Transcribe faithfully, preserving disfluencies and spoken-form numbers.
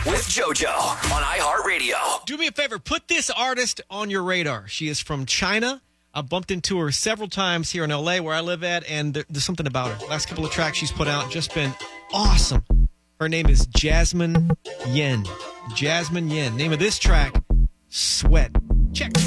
with JoJo on iHeartRadio. Do me a favor. Put this artist on your radar. She is from China. I bumped into her several times here in L A where I live at, and there, there's something about her. Last couple of tracks she's put out just been awesome. Her name is Jasmine Yen. Jasmine Yen. Name of this track, Sweat. Check.